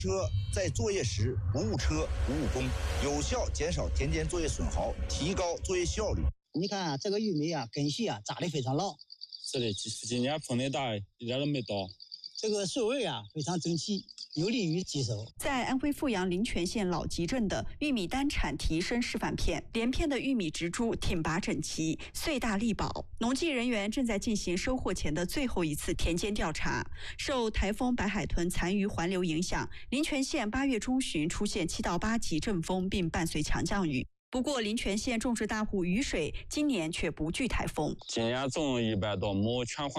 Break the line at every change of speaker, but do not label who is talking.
车在作业时不误车、不误工，有效减少田间作业损耗，提高作业效率。
你看这个玉米啊，根系啊扎得非常牢。
是的，今年风太大，一点都没倒。
这个穗味啊非常整齐，有利于吸收。
在安徽阜阳临泉县老集镇的玉米单产提升示范片，连片的玉米植株挺拔整齐，穗大力薄。农技人员正在进行收获前的最后一次田间调查。受台风白海豚残余环流影响，临泉县8月中旬出现7到8级阵风，并伴随强降雨。不过，临泉县种植大户雨水今年却不惧台风。
今年种100多亩，全环